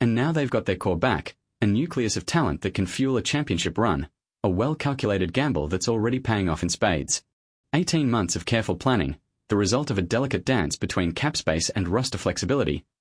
And now they've got their core back, a nucleus of talent that can fuel a championship run, a well-calculated gamble that's already paying off in spades. 18 months of careful planning, the result of a delicate dance between cap space and roster flexibility,